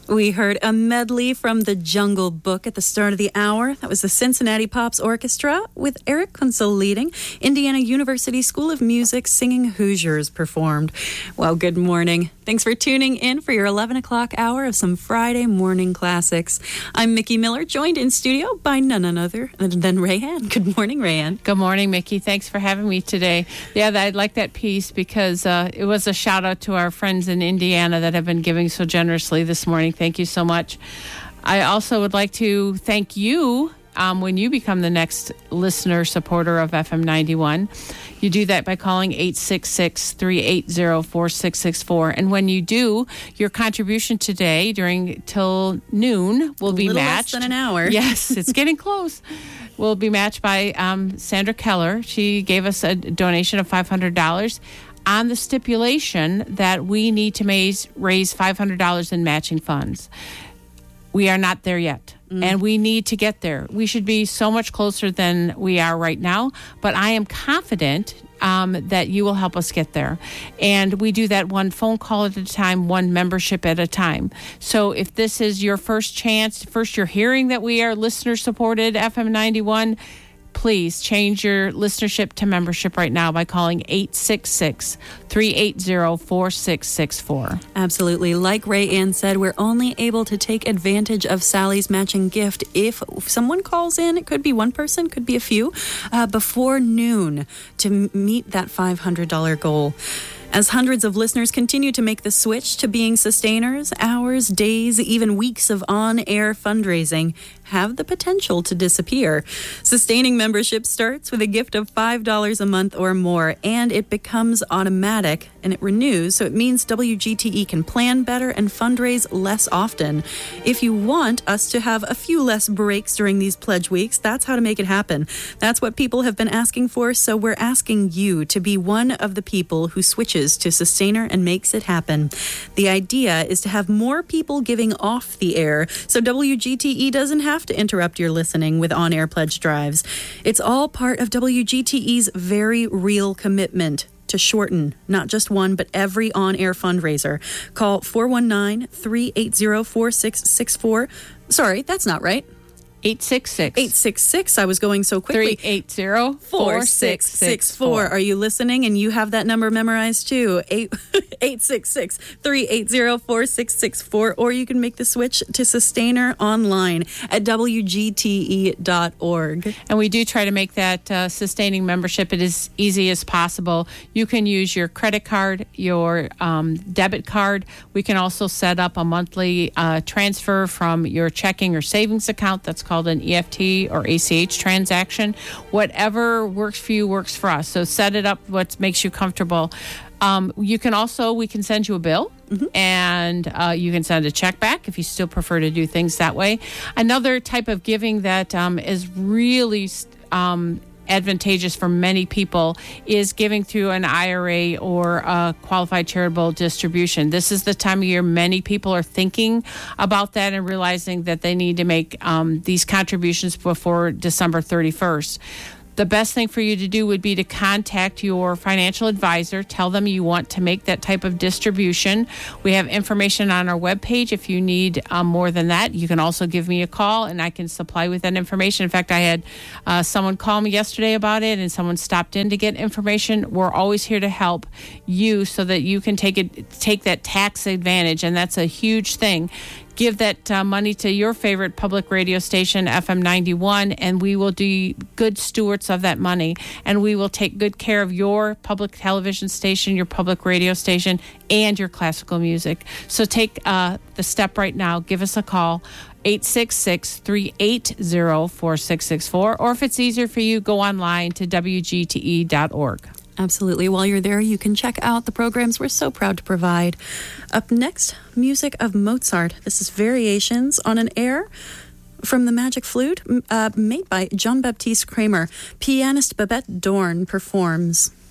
We heard a medley from the Jungle Book at the start of the hour. That was the Cincinnati Pops Orchestra with Eric Kunzel leading. Indiana University School of Music singing Hoosiers performed. Well, good morning. Thanks for tuning in for your 11 o'clock hour of some Friday morning classics. I'm Mickey Miller, joined in studio by none other than Rayanne. Good morning, Rayanne. Good morning, Mickey. Thanks for having me today. Yeah, I like that piece because it was a shout out to our friends in Indiana that have been giving so generously this morning. Thank you so much. I also would like to thank you when you become the next listener supporter of FM 91. You do that by calling 866-380-4664. And when you do, your contribution today till noon will be matched. Less than an hour. Yes, it's getting close. Will be matched by Sandra Keller. She gave us a donation of $500 on the stipulation that we need to raise $500 in matching funds. We are not there yet, and we need to get there. We should be so much closer than we are right now, but I am confident that you will help us get there. And we do that one phone call at a time, one membership at a time. So if this is your first you're hearing that we are listener-supported FM 91, please change your listenership to membership right now by calling 866-380-4664. Absolutely. Like Rayanne said, we're only able to take advantage of Sally's matching gift if someone calls in. It could be one person, could be a few, before noon to meet that $500 goal. As hundreds of listeners continue to make the switch to being sustainers, hours, days, even weeks of on-air fundraising have the potential to disappear. Sustaining membership starts with a gift of $5 a month or more, and it becomes automatic and it renews, so it means WGTE can plan better and fundraise less often. If you want us to have a few less breaks during these pledge weeks, that's how to make it happen. That's what people have been asking for, so we're asking you to be one of the people who switches to Sustainer and makes it happen. The idea is to have more people giving off the air, so WGTE doesn't have to interrupt your listening with on-air pledge drives. It's all part of WGTE's very real commitment to shorten not just one, but every on-air fundraiser. Call 419-380-4664. Sorry, that's not right. 866. I was going so quickly. 380-4664. Are you listening and you have that number memorized too? 866-380-4664. Or you can make the switch to Sustainer online at WGTE.org. And we do try to make that sustaining membership as easy as possible. You can use your credit card, your debit card. We can also set up a monthly transfer from your checking or savings account. That's called an EFT or ACH transaction. Whatever works for you works for us. So set it up what makes you comfortable. We can send you a bill, and you can send a check back if you still prefer to do things that way. Another type of giving that is really advantageous for many people is giving through an IRA or a qualified charitable distribution. This is the time of year many people are thinking about that and realizing that they need to make these contributions before December 31st. The best thing for you to do would be to contact your financial advisor. Tell them you want to make that type of distribution. We have information on our webpage. If you need more than that, you can also give me a call and I can supply with that information. In fact, I had someone call me yesterday about it and someone stopped in to get information. We're always here to help you so that you can take that tax advantage, and that's a huge thing. Give that money to your favorite public radio station, FM 91, and we will be good stewards of that money. And we will take good care of your public television station, your public radio station, and your classical music. So take the step right now. Give us a call, 866-380-4664. Or if it's easier for you, go online to WGTE.org. Absolutely. While you're there, you can check out the programs we're so proud to provide. Up next, music of Mozart. This is Variations on an Air from the Magic Flute, made by Jean-Baptiste Kramer. Pianist Babette Dorn performs.